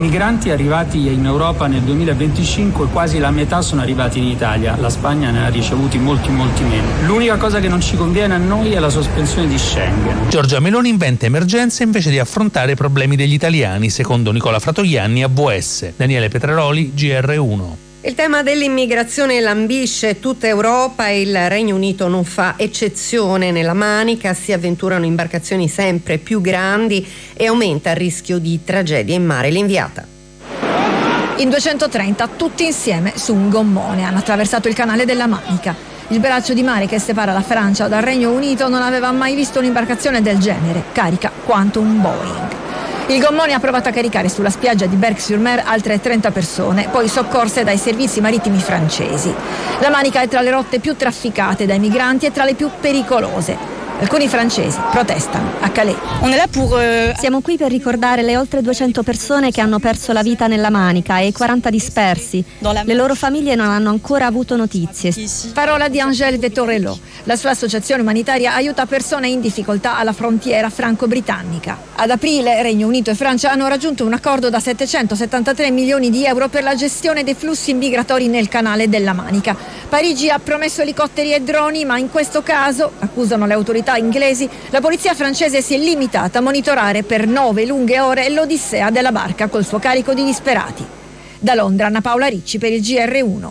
I migranti arrivati in Europa nel 2025, quasi la metà sono arrivati in Italia, la Spagna ne ha ricevuti molti meno. L'unica cosa che non ci conviene a noi è la sospensione di Schengen. Giorgia Meloni inventa emergenze invece di affrontare i problemi degli italiani, secondo Nicola Fratoianni, AVS. Daniele Petraroli, GR1. Il tema dell'immigrazione lambisce tutta Europa e il Regno Unito non fa eccezione. Nella Manica si avventurano imbarcazioni sempre più grandi e aumenta il rischio di tragedie in mare. L'inviata. In 230 tutti insieme su un gommone hanno attraversato il canale della Manica. Il braccio di mare che separa la Francia dal Regno Unito non aveva mai visto un'imbarcazione del genere, carica quanto un Boeing. Il gommone ha provato a caricare sulla spiaggia di Berck-sur-Mer altre 30 persone, poi soccorse dai servizi marittimi francesi. La Manica è tra le rotte più trafficate dai migranti e tra le più pericolose. Alcuni francesi protestano a Calais. Siamo qui per ricordare le oltre 200 persone che hanno perso la vita nella Manica e i 40 dispersi. Le loro famiglie non hanno ancora avuto notizie. Parola di Angèle de Torello. La sua associazione umanitaria aiuta persone in difficoltà alla frontiera franco-britannica. Ad aprile Regno Unito e Francia hanno raggiunto un accordo da 773 milioni di euro per la gestione dei flussi migratori nel canale della Manica. Parigi ha promesso elicotteri e droni, ma in questo caso, accusano le autorità inglesi, la polizia francese si è limitata a monitorare per 9 lunghe ore l'odissea della barca col suo carico di disperati. Da Londra, Anna Paola Ricci per il GR1.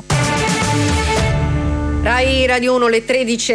Rai Radio 1, le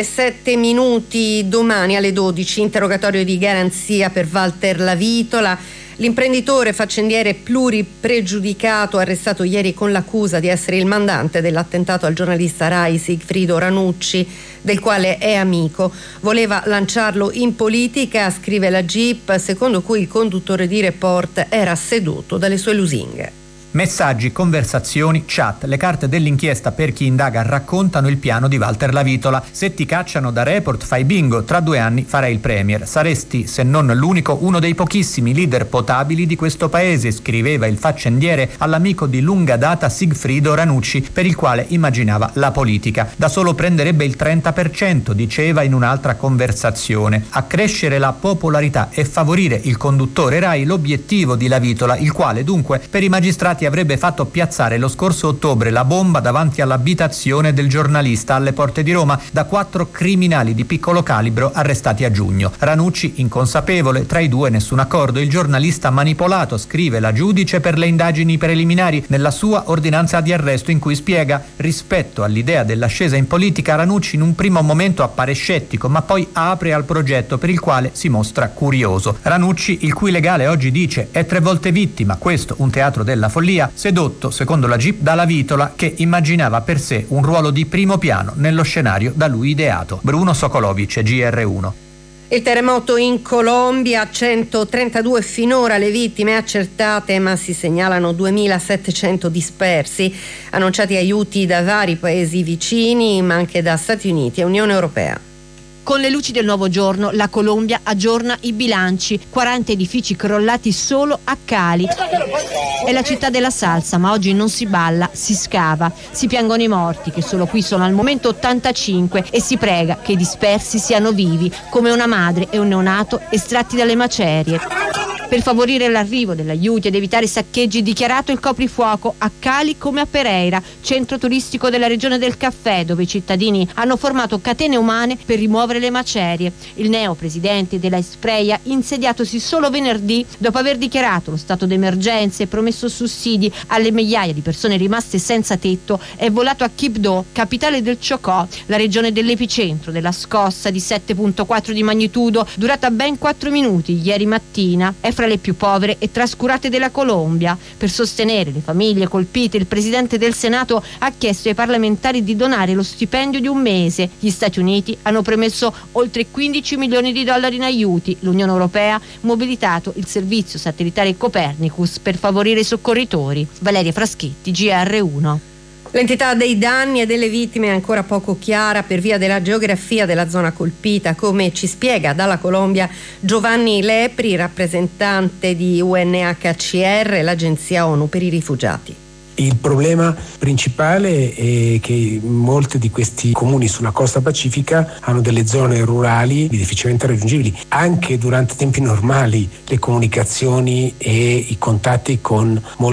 13:07. Domani alle 12 interrogatorio di garanzia per Walter Lavitola. L'imprenditore faccendiere pluripregiudicato arrestato ieri con l'accusa di essere il mandante dell'attentato al giornalista Rai Sigfrido Ranucci, del quale è amico. Voleva lanciarlo in politica, scrive la GIP, secondo cui il conduttore di Report era seduto dalle sue lusinghe. Messaggi, conversazioni, chat, le carte dell'inchiesta per chi indaga raccontano il piano di Walter Lavitola. Se ti cacciano da Report fai bingo, tra 2 anni farai il premier. Saresti, se non l'unico, uno dei pochissimi leader potabili di questo paese, scriveva il faccendiere all'amico di lunga data Sigfrido Ranucci, per il quale immaginava la politica. Da solo prenderebbe il 30%, diceva in un'altra conversazione. Accrescere la popolarità e favorire il conduttore Rai l'obiettivo di Lavitola, il quale dunque per i magistrati avrebbe fatto piazzare lo scorso ottobre la bomba davanti all'abitazione del giornalista alle porte di Roma da 4 criminali di piccolo calibro arrestati a giugno. Ranucci inconsapevole, tra i due nessun accordo, il giornalista manipolato, scrive la giudice per le indagini preliminari nella sua ordinanza di arresto, in cui spiega: rispetto all'idea dell'ascesa in politica Ranucci in un primo momento appare scettico, ma poi apre al progetto, per il quale si mostra curioso. Ranucci, il cui legale oggi dice è 3 volte vittima, questo un teatro della follia, sedotto, secondo la GIP, da Lavitola, che immaginava per sé un ruolo di primo piano nello scenario da lui ideato. Bruno Sokolovic, GR1. Il terremoto in Colombia, 132 finora le vittime accertate, ma si segnalano 2.700 dispersi. Annunciati aiuti da vari paesi vicini, ma anche da Stati Uniti e Unione Europea. Con le luci del nuovo giorno, la Colombia aggiorna i bilanci. 40 edifici crollati solo a Cali. È la città della salsa, ma oggi non si balla, si scava. Si piangono i morti, che solo qui sono al momento 85, e si prega che i dispersi siano vivi, come una madre e un neonato estratti dalle macerie. Per favorire l'arrivo degli aiuti ed evitare saccheggi, dichiarato il coprifuoco a Cali come a Pereira, centro turistico della regione del caffè, dove i cittadini hanno formato catene umane per rimuovere le macerie. Il neo presidente della Espreia, insediatosi solo venerdì, dopo aver dichiarato lo stato d'emergenza e promesso sussidi alle migliaia di persone rimaste senza tetto, è volato a Quibdó, capitale del Chocó, la regione dell'epicentro della scossa di 7,4 di magnitudo, durata ben 4 minuti ieri mattina. È fra le più povere e trascurate della Colombia. Per sostenere le famiglie colpite, il presidente del Senato ha chiesto ai parlamentari di donare lo stipendio di un mese. Gli Stati Uniti hanno promesso oltre 15 milioni di dollari in aiuti. L'Unione Europea ha mobilitato il servizio satellitare Copernicus per favorire i soccorritori. Valeria Fraschetti, GR1. L'entità dei danni e delle vittime è ancora poco chiara per via della geografia della zona colpita, come ci spiega dalla Colombia Giovanni Lepri, rappresentante di UNHCR, l'agenzia ONU per i rifugiati. Il problema principale è che molti di questi comuni sulla costa pacifica hanno delle zone rurali difficilmente raggiungibili. Anche durante tempi normali le comunicazioni e i contatti con molti